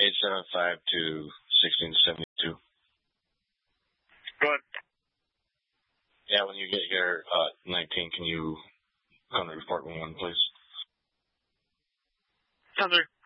875 to 1672. Go ahead. Yeah, when you get here, 19, can you come to report 1, please? 10-3.